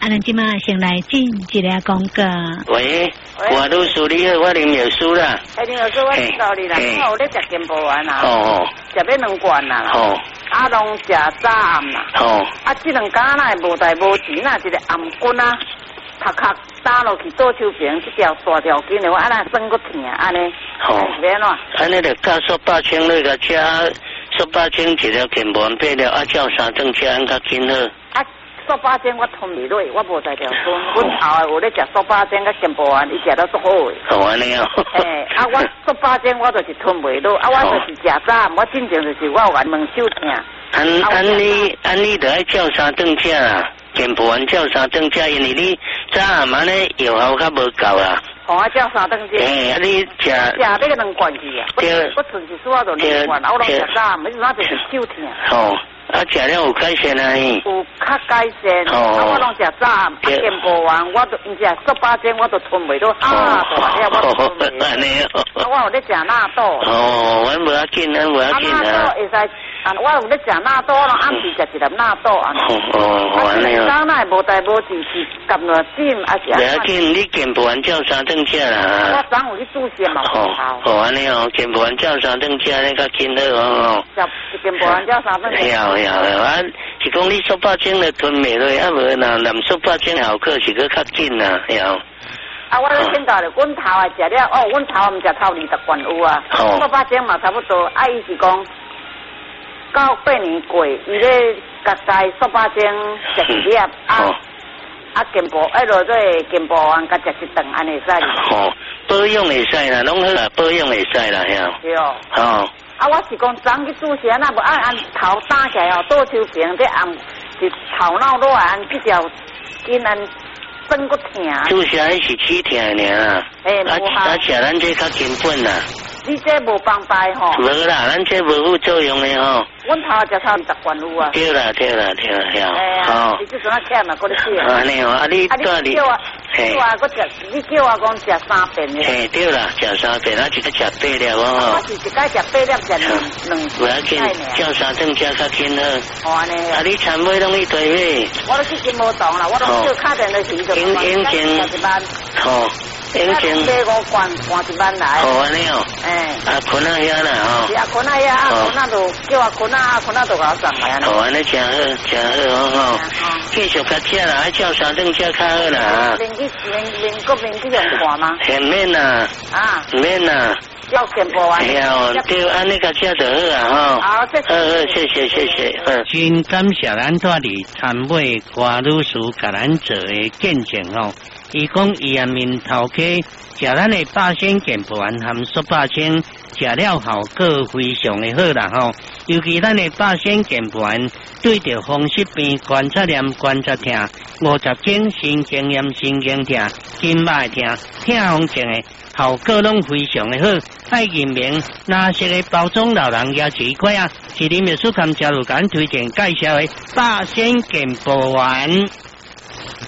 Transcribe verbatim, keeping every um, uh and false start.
啊，咱今嘛先来进一个广告。 喂，我都处理好，我林有书啦。 哎，林有书，我知道你啦，我有咧食健保丸啦。 哦。 食要两罐啦。 哦。 啊，拢食早暗啦。 哦。 啊，这两家那无代无志呐，一个暗棍啊，咔咔打落去左手边，这条大条筋的话，啊，那酸个疼，安尼。哦。别喏。 安尼就加速八千那个加速八千一条健保丸八条，啊，照三顿吃安较紧好。 啊。速八煎我吞未落，我无在条吞。阮头的有咧食速八煎甲健保丸，伊食得足好诶。 好安尼哦。 诶，啊我速八煎我就是吞未落，啊我就是食早，我真正就是我有眼问手疼。 安安你安你着爱照三顿吃啦，健保丸照三顿吃，因为你早暗安尼药效较无够啦。 哦，我照三顿吃。 诶，啊你食食那个两罐去啊。 对。 我纯是说我就两罐，我拢食早，每次我就是手疼。 哦。啊，食了有改善啊？ 有较改善，啊，我拢食早，啊，健保丸，我都食速八煎，我都吞袂落，啊，大了我吞袂落。安尼哦。啊，我有咧食纳豆。哦， 阮无要紧，阮无要紧啊。 纳豆会使，啊，我有咧食纳豆咯，暗时食一粒纳豆啊。 哦哦，安尼哦。 刚才无代无志是夹落点，啊是。 无要紧，你健保丸照三顿吃啦。 我昨有去注射嘛。 哦哦，安尼哦，健保丸照三顿吃，安尼较紧好哦。 食健保丸照三顿。 系啊系啊，啊是讲你速八精的吞袂落，啊无那南速八精效果是搁较紧啊，系啊。 啊，我咧听到咧，阮头啊食了，哦，阮头毋食头二十罐有啊，速八精嘛差不多，啊伊是讲到八年过，伊咧甲该速八精食一粒，啊啊健保，哎落做健保丸甲食一顿安尼使。 哦，保养会使啦，拢好啦，保养会使啦，吓。 对哦。 哦。 啊，我是讲昨去注射，那无按按头打起来哦，左手边这按是头脑落按这条筋按酸骨疼。 注射迄是止疼的尔。 诶，无效。啊，食咱这较根本啦。 你这无帮带吼？ 无啦，咱这无副作用的吼。 阮头食头二十罐有啊。 对啦，对啦，对啦，吓。 哎呀，你这阵啊欠嘛，搁咧吃。 安尼哦，啊你啊你叫我，叫我搁食，你叫我讲食三遍的。 嘿，对啦，食三遍，啊一个食八粒哦吼。 我是一摆食八粒，食两两。 不要紧，照三顿吃较紧好。 哦安尼。 啊你餐尾拢去对买？ 我都去金毛洞啦，我都叫卡电的时就。 英英经。好。英经买五罐，换一万来。 好安尼哦。 哎。 啊，困啊遐啦吼。 是啊，困啊遐，啊困啊就叫我困啊，困啊就甲我送来安尼。 好安尼真好，真好吼。继续较吃啦，爱照三顿吃较好啦。 免去免免国民去用看吗？ 免免啦。 啊。 免啦。 要健保丸。 哎呀，对，安尼甲吃就好啊吼。 好，谢谢。 好好，谢谢谢谢。嗯。真感谢咱带伫参尾瓜女士甲咱做诶见证吼。伊讲伊啊面头家食咱的八仙健保丸含速八千，食了效果非常的好啦吼。尤其咱的八仙健保丸对着风湿病、关节炎、关节疼、五十肩、神经炎、神经疼、筋脉疼、痛风症的效果拢非常的好。爱认明哪些个包装老人也奇怪啊，是林秘书兼加入间推荐介绍的八仙健保丸。